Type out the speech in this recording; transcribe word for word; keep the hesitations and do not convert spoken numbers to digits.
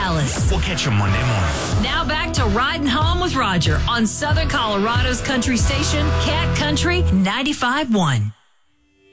Dallas. We'll catch you Monday morning. Now back to Riding Home with Roger on Southern Colorado's country station, Cat Country ninety-five point one.